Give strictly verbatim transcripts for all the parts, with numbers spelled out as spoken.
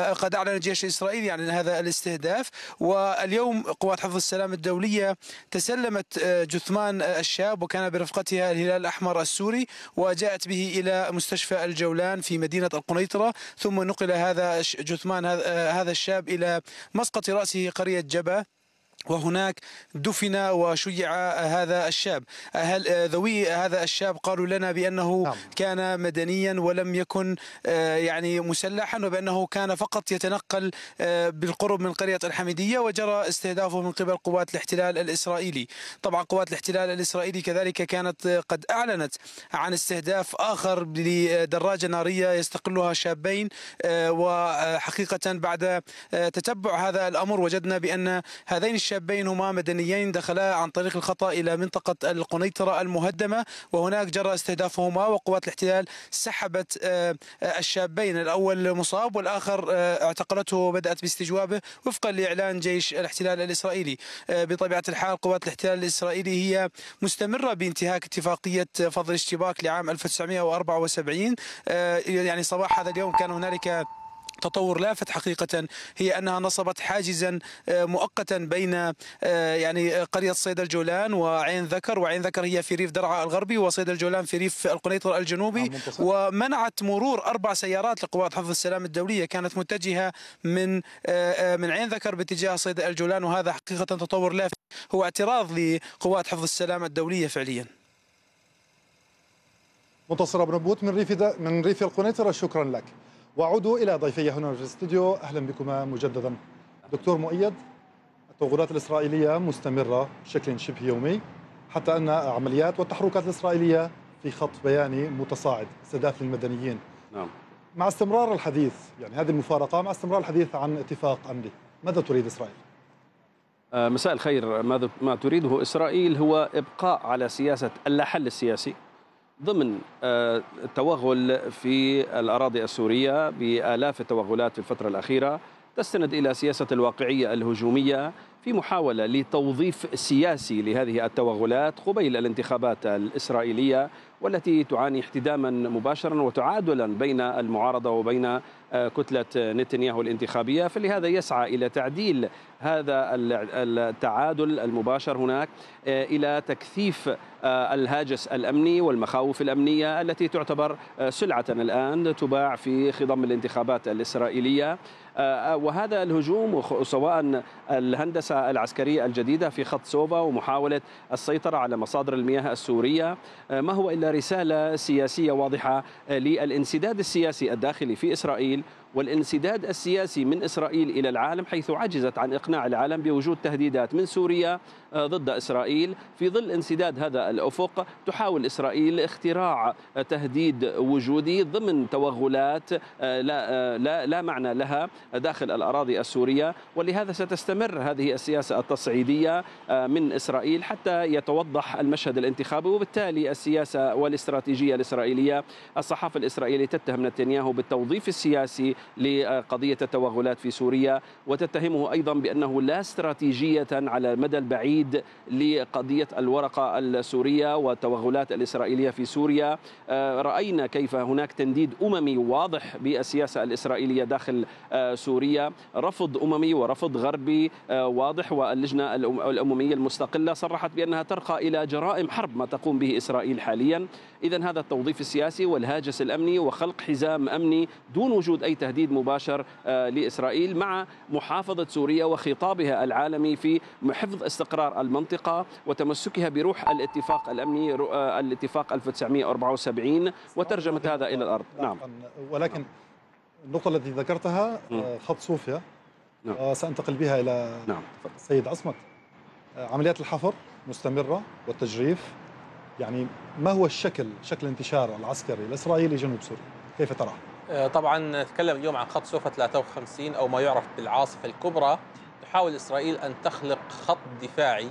وقد أعلن الجيش الإسرائيلي عن هذا الاستهداف. واليوم قوات حفظ السلام الدولية تسلمت جثمان الشاب وكان برفقتها الهلال الأحمر السوري، وجاءت به إلى مستشفى الجولان في مدينة القنيطرة، ثم نقل هذا جثمان هذا الشاب إلى مسقط رأسه قرية جبا، وهناك دفن وشيع هذا الشاب. أهل ذوي هذا الشاب قالوا لنا بأنه نعم. كان مدنيا ولم يكن يعني مسلحا، وبأنه كان فقط يتنقل بالقرب من قرية الحميدية، وجرى استهدافه من قبل قوات الاحتلال الإسرائيلي. طبعا قوات الاحتلال الإسرائيلي كذلك كانت قد أعلنت عن استهداف آخر لدراجة نارية يستقلها شابين، وحقيقة بعد تتبع هذا الأمر وجدنا بأن هذين الشابين هما مدنيين دخلا عن طريق الخطأ إلى منطقة القنيطرة المهدمة، وهناك جرى استهدافهما، وقوات الاحتلال سحبت الشابين، الأول مصاب والآخر اعتقلته وبدأت باستجوابه وفقا لإعلان جيش الاحتلال الإسرائيلي. بطبيعة الحال قوات الاحتلال الإسرائيلي هي مستمرة بانتهاك اتفاقية فض الاشتباك لعام ألف وتسعمئة وأربعة وسبعين. يعني صباح هذا اليوم كان هنالك تطور لافت حقيقة، هي أنها نصبت حاجزا مؤقتا بين يعني قرية صيد الجولان وعين ذكر، وعين ذكر هي في ريف درعا الغربي، وصيد الجولان في ريف القنيطرة الجنوبي، ومنعت مرور أربع سيارات لقوات حفظ السلام الدولية كانت متجهة من من عين ذكر باتجاه صيد الجولان. وهذا حقيقة تطور لافت، هو اعتراض لقوات حفظ السلام الدولية فعليا. منتصر أبو نبوت من ريف من ريف القنيطرة، شكرا لك. وأعود إلى ضيفي هنا في الاستوديو، أهلا بكما مجددا. دكتور مؤيد، التوغلات الإسرائيلية مستمرة بشكل شبه يومي، حتى أن عمليات والتحركات الإسرائيلية في خط بياني متصاعد استهداف للمدنيين. نعم. مع استمرار الحديث، يعني هذه المفارقة، مع استمرار الحديث عن اتفاق أمني، ماذا تريد إسرائيل؟ مساء الخير. ماذا ما تريده إسرائيل هو إبقاء على سياسة اللا حل السياسي ضمن التوغل في الأراضي السورية بآلاف التوغلات في الفترة الأخيرة، تستند إلى سياسة الواقعية الهجومية في محاولة لتوظيف سياسي لهذه التوغلات قبيل الانتخابات الإسرائيلية، والتي تعاني احتداما مباشرا وتعادلا بين المعارضة وبين كتلة نتنياهو الانتخابية. فلهذا يسعى إلى تعديل هذا التعادل المباشر هناك إلى تكثيف الهاجس الأمني والمخاوف الأمنية التي تعتبر سلعة الآن تباع في خضم الانتخابات الإسرائيلية. وهذا الهجوم سواء الهندسة العسكرية الجديدة في خط سوفا ومحاولة السيطرة على مصادر المياه السورية ما هو إلا رسالة سياسية واضحة للانسداد السياسي الداخلي في إسرائيل والانسداد السياسي من إسرائيل إلى العالم، حيث عجزت عن إقناع العالم بوجود تهديدات من سوريا ضد إسرائيل. في ظل انسداد هذا الأفق تحاول إسرائيل اختراع تهديد وجودي ضمن توغلات لا, لا, لا معنى لها داخل الأراضي السورية، ولهذا ستستمر هذه السياسة التصعيدية من إسرائيل حتى يتوضح المشهد الانتخابي، وبالتالي السياسة والاستراتيجية الإسرائيلية. الصحافة الإسرائيلية تتهم نتنياهو بالتوظيف السياسي لقضية التوغلات في سوريا، وتتهمه أيضا بأنه لا استراتيجية على المدى البعيد لقضية الورقة السورية والتوغلات الإسرائيلية في سوريا. رأينا كيف هناك تنديد أممي واضح بالسياسة الإسرائيلية داخل سوريا، رفض أممي ورفض غربي واضح، واللجنة الأممية المستقلة صرحت بأنها ترقى إلى جرائم حرب ما تقوم به إسرائيل حاليا. إذن هذا التوظيف السياسي والهاجس الأمني وخلق حزام أمني دون وجود أي تهديد مباشر لإسرائيل مع محافظة سوريا وخطابها العالمي في حفظ استقرار المنطقة وتمسكها بروح الاتفاق الأمني الاتفاق ألف وتسعمئة وأربعة وسبعين وترجمة هذا إلى الأرض. نعم. ولكن النقطة التي ذكرتها خط صوفيا، نعم. سأنتقل بها إلى نعم. السيد عصمت. عمليات الحفر مستمرة والتجريف، يعني ما هو الشكل شكل انتشار العسكري الإسرائيلي جنوب سوريا، كيف تراه؟ طبعا نتكلم اليوم عن خط صوفا ثلاثة وخمسين أو ما يعرف بالعاصفة الكبرى. تحاول إسرائيل أن تخلق خط دفاعي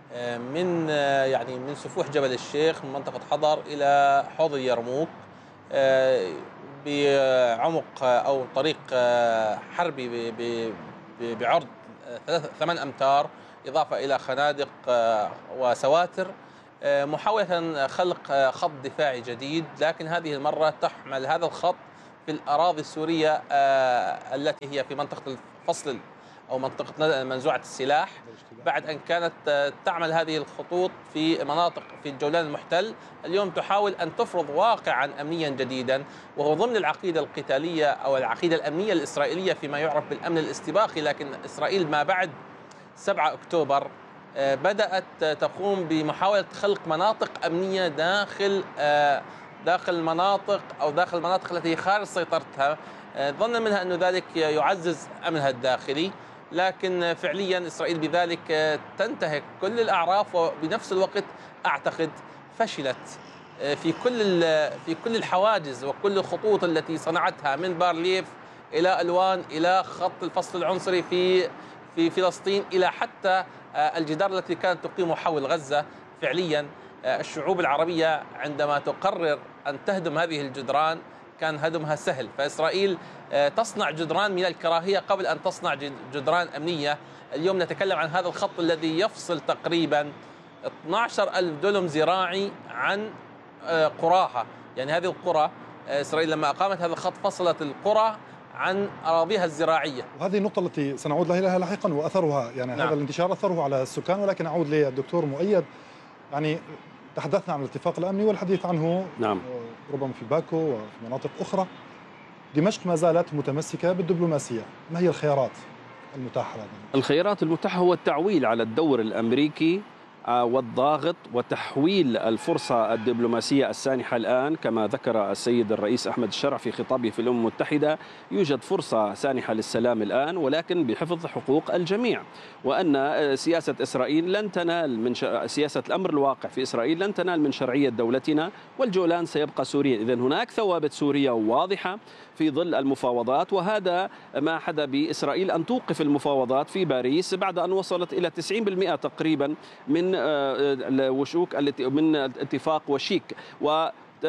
من يعني من سفوح جبل الشيخ من منطقة حضر إلى حوض اليرموك بعمق أو طريق حربي بعرض ثمان أمتار، إضافة إلى خنادق وسواتر، محاولة خلق خط دفاعي جديد، لكن هذه المرة تحمل هذا الخط في الأراضي السورية التي هي في منطقة الفصل أو منطقة منزوعة السلاح، بعد أن كانت تعمل هذه الخطوط في مناطق في الجولان المحتل. اليوم تحاول أن تفرض واقعا أمنيا جديدا، وهو ضمن العقيدة القتالية أو العقيدة الأمنية الإسرائيلية فيما يعرف بالأمن الاستباقي. لكن إسرائيل ما بعد سبعة أكتوبر بدأت تقوم بمحاولة خلق مناطق أمنية داخل داخل المناطق أو داخل المناطق التي خارج سيطرتها، ظنا منها أن ذلك يعزز أمنها الداخلي. لكن فعليا إسرائيل بذلك تنتهك كل الأعراف، وبنفس الوقت أعتقد فشلت في كل في كل الحواجز وكل الخطوط التي صنعتها، من بارليف إلى ألوان إلى خط الفصل العنصري في في فلسطين إلى حتى الجدار التي كانت تقيمه حول غزة. فعليا الشعوب العربية عندما تقرر أن تهدم هذه الجدران كان هدمها سهل، فإسرائيل تصنع جدران من الكراهية قبل أن تصنع جدران أمنية. اليوم نتكلم عن هذا الخط الذي يفصل تقريبا اثني عشر ألف دلم زراعي عن قراها، يعني هذه القرى إسرائيل لما أقامت هذا الخط فصلت القرى عن أراضيها الزراعية. وهذه النقطة التي سنعود لها لاحقا وأثرها، يعني نعم. هذا الانتشار أثره على السكان. ولكن أعود للدكتور مؤيد، يعني تحدثنا عن الاتفاق الأمني والحديث عنه نعم. ربما في باكو وفي مناطق أخرى. دمشق ما زالت متمسكة بالدبلوماسية، ما هي الخيارات المتاحة لنا؟ الخيارات المتاحة هو التعويل على الدور الأمريكي والضاغط وتحويل الفرصة الدبلوماسية السانحة الآن. كما ذكر السيد الرئيس أحمد الشرع في خطابه في الأمم المتحدة، يوجد فرصة سانحة للسلام الآن، ولكن بحفظ حقوق الجميع، وأن سياسة إسرائيل لن تنال من ش... سياسة الأمر الواقع في إسرائيل لن تنال من شرعية دولتنا، والجولان سيبقى سوريا. إذن هناك ثوابت سورية واضحة في ظل المفاوضات، وهذا ما حدا بإسرائيل أن توقف المفاوضات في باريس بعد أن وصلت إلى تسعين بالمئة تقريبا من الوشوك من اتفاق وشيك، و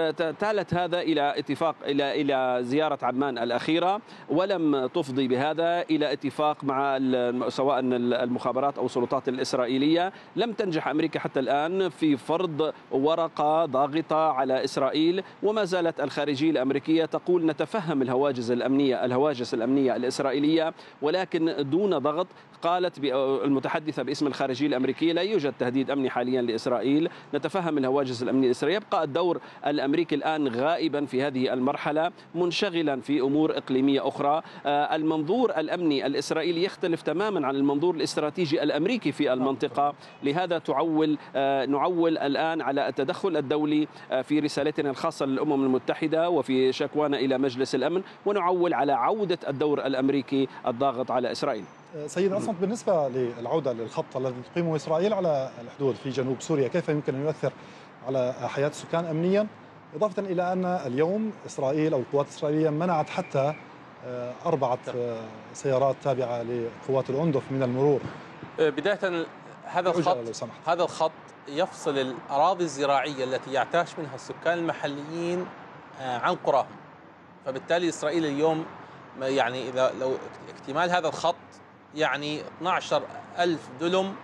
تالت هذا إلى اتفاق إلى إلى زيارة عمان الأخيرة، ولم تفضي بهذا إلى اتفاق مع سواء المخابرات أو السلطات الإسرائيلية. لم تنجح أمريكا حتى الآن في فرض ورقة ضاغطة على إسرائيل، وما زالت الخارجية الأمريكية تقول نتفهم الهواجس الأمنية الهواجس الأمنية الإسرائيلية، ولكن دون ضغط. قالت المتحدثة باسم الخارجية الأمريكية لا يوجد تهديد أمني حاليا لإسرائيل، نتفهم الهواجس الأمنية الإسرائيلية. يبقى الدور الأمريكي الآن غائبا في هذه المرحلة، منشغلا في أمور إقليمية أخرى. المنظور الأمني الإسرائيلي يختلف تماما عن المنظور الاستراتيجي الأمريكي في المنطقة، لهذا تعول نعول الآن على التدخل الدولي في رسالتنا الخاصة للأمم المتحدة وفي شكوانا إلى مجلس الأمن، ونعول على عودة الدور الأمريكي الضاغط على إسرائيل. سيد عصمت، بالنسبة للعودة للخط الذي تقيمه إسرائيل على الحدود في جنوب سوريا، كيف يمكن أن يؤثر على حياة السكان أمنيا، إضافة إلى أن اليوم إسرائيل أو القوات الإسرائيلية منعت حتى أربعة سيارات تابعة لقوات الأندف من المرور؟ بداية هذا الخط هذا الخط يفصل الأراضي الزراعية التي يعتاش منها السكان المحليين عن قراهم، فبالتالي إسرائيل اليوم يعني إذا لو اكتمال هذا الخط يعني اثني عشر ألف دلم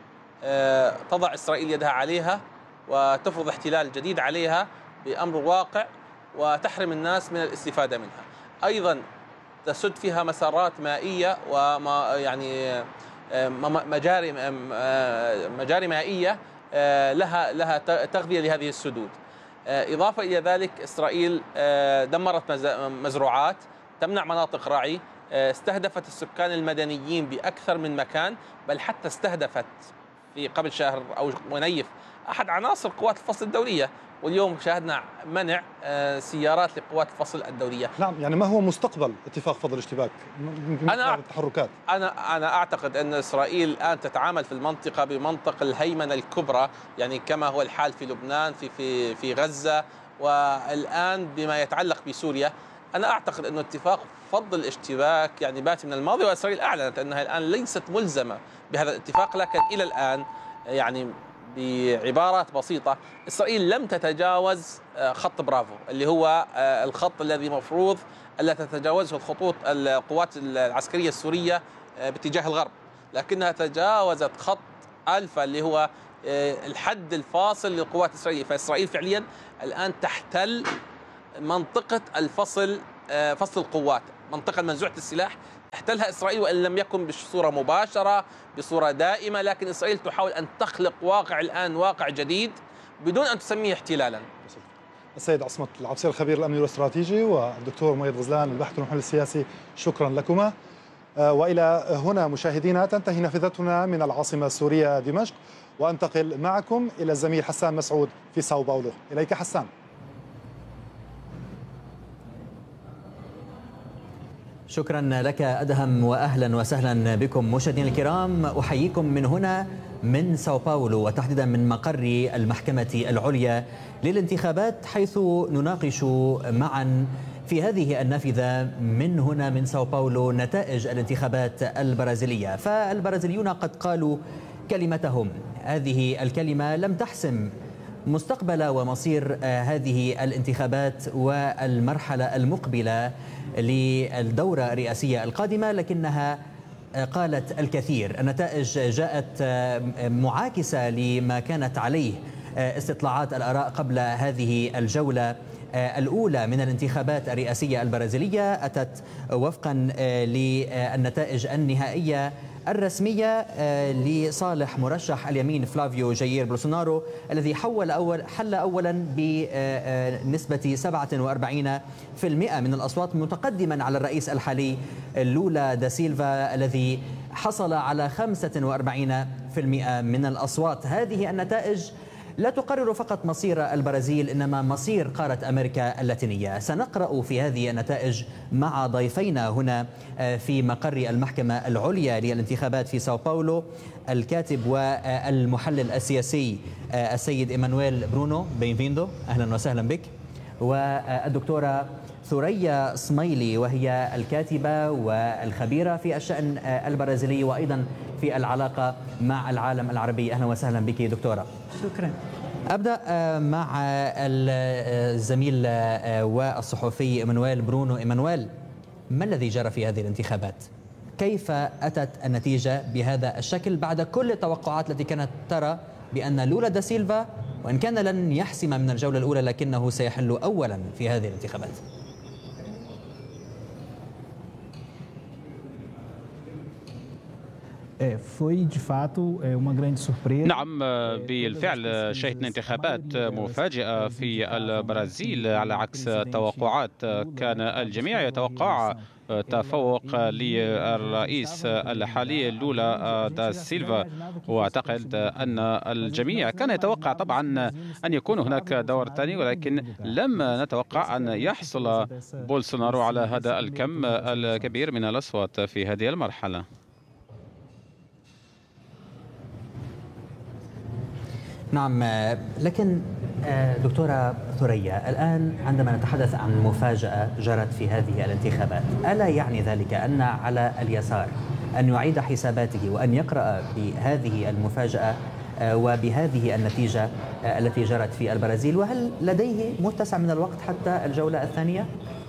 تضع إسرائيل يدها عليها وتفرض احتلال جديد عليها بأمر واقع، وتحرم الناس من الاستفادة منها. أيضا تسد فيها مسارات مائية وما يعني مجاري مجاري مائية لها لها تغذية لهذه السدود. إضافة إلى ذلك إسرائيل دمرت مزروعات، تمنع مناطق رعي، استهدفت السكان المدنيين بأكثر من مكان، بل حتى استهدفت في قبل شهر أو ونيف أحد عناصر قوات الفصل الدولية، واليوم شاهدنا منع سيارات لقوات الفصل الدولية. نعم، يعني ما هو مستقبل اتفاق فض الاشتباك؟ أنا التحركات أنا أنا أعتقد أن إسرائيل الآن تتعامل في المنطقة بمنطق الهيمنة الكبرى، يعني كما هو الحال في لبنان في في في غزة، والآن بما يتعلق بسوريا. أنا أعتقد أن اتفاق فض الاشتباك يعني بات من الماضي، وإسرائيل أعلنت أنها الآن ليست ملزمة بهذا الاتفاق، لكن إلى الآن يعني بعبارات بسيطة إسرائيل لم تتجاوز خط برافو اللي هو الخط الذي مفروض ألا تتجاوزه الخطوط القوات العسكرية السورية باتجاه الغرب، لكنها تجاوزت خط ألفا اللي هو الحد الفاصل للقوات الإسرائيلية. فإسرائيل فعليا الآن تحتل منطقة الفصل فصل القوات، منطقة منزوعة السلاح تحتلها إسرائيل، وإن لم يكن بصورة مباشرة بصورة دائمة، لكن إسرائيل تحاول أن تخلق واقع الآن، واقع جديد بدون أن تسميه احتلالا. السيد عصمت العبسي الخبير الأمني والاستراتيجي والدكتور مؤيد غزلان الباحث والمحلل السياسي، شكرا لكما. وإلى هنا مشاهدينا تنتهي نافذتنا من العاصمة السورية دمشق، وأنتقل معكم إلى الزميل حسان مسعود في ساو باولو. إليك حسان. شكرا لك أدهم، وأهلا وسهلا بكم مشاهدينا الكرام. أحييكم من هنا من ساو باولو، وتحديدا من مقر المحكمة العليا للانتخابات، حيث نناقش معا في هذه النافذة من هنا من ساو باولو نتائج الانتخابات البرازيلية. فالبرازيليون قد قالوا كلمتهم، هذه الكلمة لم تحسم مستقبل ومصير هذه الانتخابات والمرحلة المقبلة للدورة الرئاسية القادمة، لكنها قالت الكثير. النتائج جاءت معاكسة لما كانت عليه استطلاعات الآراء قبل هذه الجولة الأولى من الانتخابات الرئاسية البرازيلية، أتت وفقا للنتائج النهائية الرسمية لصالح مرشح اليمين فلافيو جايير بولسونارو، الذي حول أول حل أولا بنسبة سبعة وأربعين بالمئة من الأصوات، متقدما على الرئيس الحالي لولا دا سيلفا الذي حصل على خمسة وأربعين بالمئة من الأصوات. هذه النتائج لا تقرر فقط مصير البرازيل، إنما مصير قارة أمريكا اللاتينية. سنقرأ في هذه النتائج مع ضيفينا هنا في مقر المحكمة العليا للانتخابات في ساو باولو، الكاتب والمحلل السياسي السيد إيمانويل برونو، بينفيندو، أهلا وسهلا بك، والدكتورة ثريا سميلي، وهي الكاتبة والخبيرة في الشأن البرازيلي وأيضا في العلاقة مع العالم العربي. أهلا وسهلا بك دكتورة. شكرا. أبدأ مع الزميل والصحفي إيمانويل برونو. إيمانويل، ما الذي جرى في هذه الانتخابات؟ كيف أتت النتيجة بهذا الشكل بعد كل التوقعات التي كانت ترى بأن لولا دا سيلفا وإن كان لن يحسم من الجولة الأولى لكنه سيحل أولا في هذه الانتخابات؟ نعم، بالفعل شهدنا انتخابات مفاجئة في البرازيل على عكس التوقعات. كان الجميع يتوقع تفوق للرئيس الحالي لولا دا سيلفا، واعتقد ان الجميع كان يتوقع طبعا ان يكون هناك دور ثاني، ولكن لم نتوقع ان يحصل بولسونارو على هذا الكم الكبير من الاصوات في هذه المرحلة. نعم، لكن دكتورة ثريا، الآن عندما نتحدث عن مفاجأة جرت في هذه الانتخابات، ألا يعني ذلك أن على اليسار أن يعيد حساباته وأن يقرأ بهذه المفاجأة وبهذه النتيجة التي جرت في البرازيل؟ وهل لديه متسع من الوقت حتى الجولة الثانية؟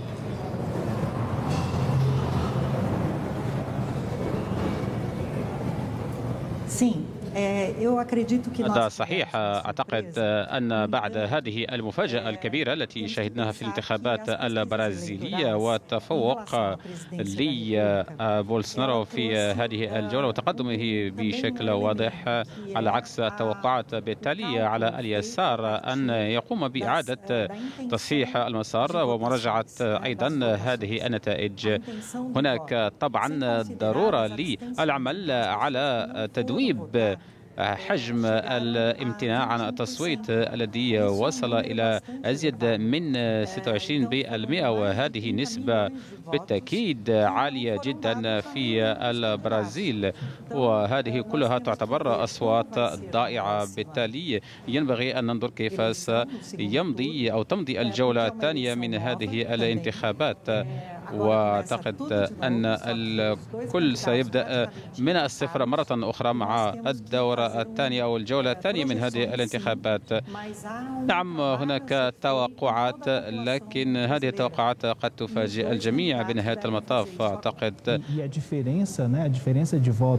Sim. هذا صحيح. أعتقد أن بعد هذه المفاجأة الكبيرة التي شهدناها في الانتخابات البرازيلية والتفوق لبولسونارو في هذه الجولة وتقدمه بشكل واضح على عكس التوقعات، بالتالي على اليسار أن يقوم بإعادة تصحيح المسار ومراجعة أيضا هذه النتائج. هناك طبعا ضرورة للعمل على تدويب حجم الامتناع عن التصويت الذي وصل إلى أزيد من ستة وعشرين بالمئة، وهذه نسبة بالتأكيد عالية جدا في البرازيل، وهذه كلها تعتبر أصوات ضائعة. بالتالي ينبغي أن ننظر كيف سيمضي أو تمضي الجولة الثانية من هذه الانتخابات، واعتقد أن الكل سيبدأ من الصفر مرة أخرى مع الدورة الثانية أو الجولة الثانية من هذه الانتخابات. نعم، هناك توقعات، لكن هذه التوقعات قد تفاجئ الجميع بنهاية المطاف. أعتقد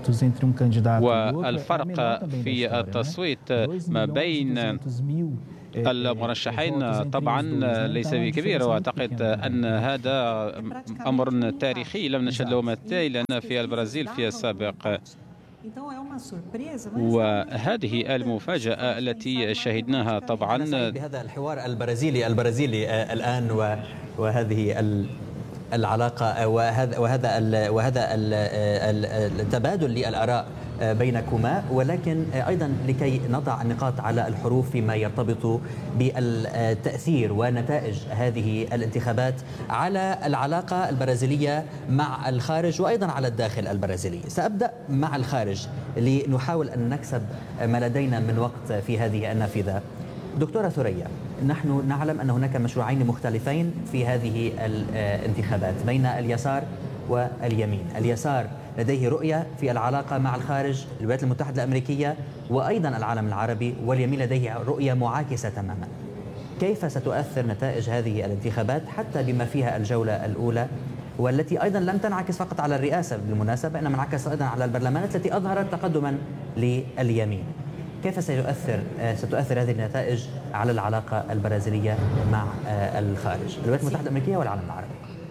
والفرق في التصويت ما بين المرشحين طبعا ليس بكبير، واعتقد ان هذا امر تاريخي لم نشهد له مثيلا في البرازيل في السابق. وهذه المفاجأة التي شهدناها طبعا بهذا الحوار البرازيلي البرازيلي الآن، وهذه العلاقة وهذا وهذا وهذا التبادل للآراء بينكما، ولكن أيضا لكي نضع النقاط على الحروف فيما يرتبط بالتأثير ونتائج هذه الانتخابات على العلاقة البرازيلية مع الخارج وأيضا على الداخل البرازيلي. سأبدأ مع الخارج لنحاول أن نكسب ما لدينا من وقت في هذه النافذة. دكتورة ثريا، نحن نعلم أن هناك مشروعين مختلفين في هذه الانتخابات بين اليسار واليمين. اليسار لديه رؤية في العلاقة مع الخارج، الولايات المتحدة الأمريكية وأيضا العالم العربي، واليمين لديه رؤية معاكسة تماما. كيف ستؤثر نتائج هذه الانتخابات حتى بما فيها الجولة الأولى، والتي أيضا لم تنعكس فقط على الرئاسة بالمناسبة، إنما انعكس أيضا على البرلمانات التي أظهرت تقدما لليمين؟ كيف سيؤثر ستؤثر هذه النتائج على العلاقة البرازيلية مع الخارج، الولايات المتحدة الأمريكية والعالم العربي؟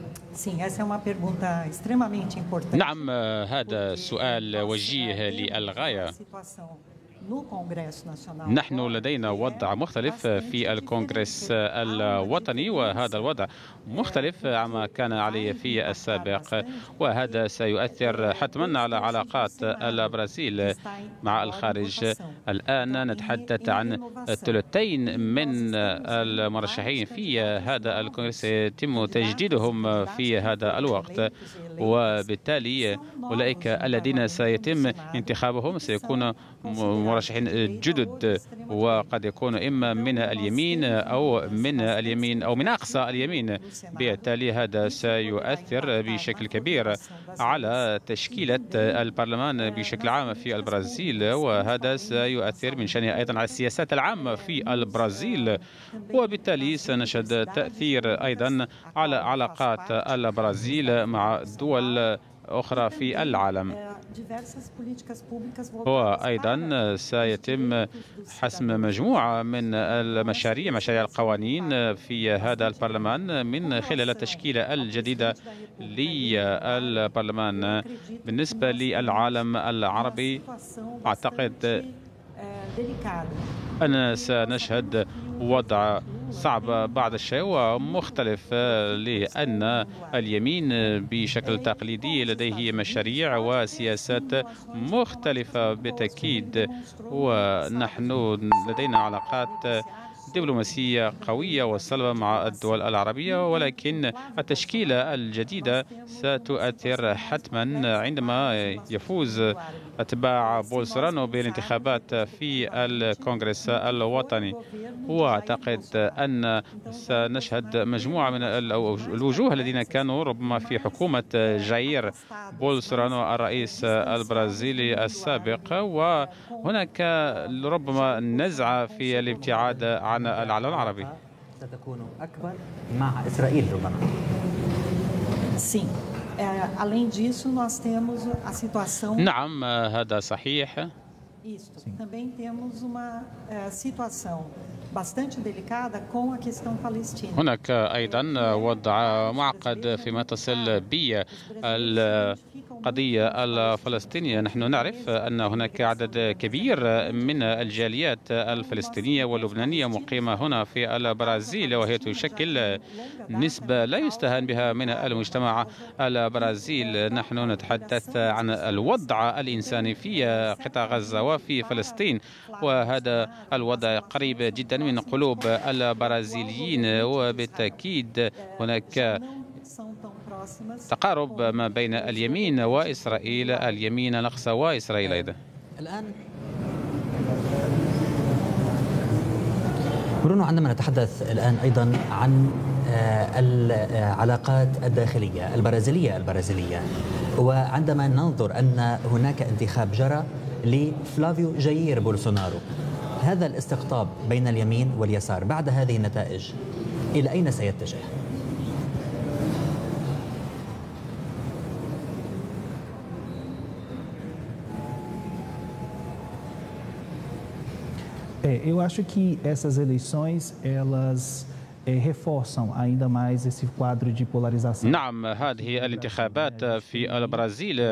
نعم، هذا سؤال وجيه للغاية. نحن لدينا وضع مختلف في الكونغرس الوطني، وهذا الوضع مختلف عما كان عليه في السابق، وهذا سيؤثر حتما على علاقات البرازيل مع الخارج. الآن نتحدث عن ثلثين من المرشحين في هذا الكونغرس يتم تجديدهم في هذا الوقت، وبالتالي أولئك الذين سيتم انتخابهم سيكون مرشحين جدد، وقد يكون إما من اليمين أو من اليمين أو من أقصى اليمين. بالتالي هذا سيؤثر بشكل كبير على تشكيلة البرلمان بشكل عام في البرازيل، وهذا سيؤثر من شأنه أيضا على السياسات العامة في البرازيل، وبالتالي سنشهد تأثير أيضا على علاقات البرازيل مع دول أخرى في العالم. وأيضا سيتم حسم مجموعة من المشاريع مشاريع القوانين في هذا البرلمان من خلال التشكيلة الجديدة للبرلمان. بالنسبة للعالم العربي أعتقد أن سنشهد وضع صعب بعض الشيء ومختلف، لأن اليمين بشكل تقليدي لديه مشاريع وسياسات مختلفة بالتأكيد، ونحن لدينا علاقات دبلوماسية قوية وصلبة مع الدول العربية، ولكن التشكيلة الجديدة ستؤثر حتما عندما يفوز أتباع بولسونارو بالانتخابات في الكونغرس الوطني. وأعتقد أن سنشهد مجموعة من الوجوه الذين كانوا ربما في حكومة جاير بولسونارو الرئيس البرازيلي السابق، وهناك ربما نزعة في الابتعاد عن العالم العربي. ستكون أكبر مع إسرائيل ربما. نعم، هذا صحيح. هناك أيضا وضع معقد فيما يتصل بالقضية الفلسطينية. نحن نعرف أن هناك عدد كبير من الجاليات الفلسطينية واللبنانية مقيمة هنا في البرازيل، وهي تشكل نسبة لا يستهان بها من المجتمع البرازيل. نحن نتحدث عن الوضع الإنساني في قطاع غزة وفي فلسطين، وهذا الوضع قريب جدا من قلوب البرازيليين، وبالتأكيد هناك تقارب ما بين اليمين وإسرائيل، اليمين الأقصى وإسرائيل أيضا. الآن برونو، عندما نتحدث الآن أيضا عن العلاقات الداخلية البرازيلية البرازيلية وعندما ننظر أن هناك انتخاب جرى لفلافيو جاير بولسونارو، هذا الاستقطاب بين اليمين واليسار بعد هذه النتائج إلى أين سيتجه؟ Eu acho que essas eleições elas reforçam ainda mais esse quadro de polarização. نعم، هذه الانتخابات في البرازيل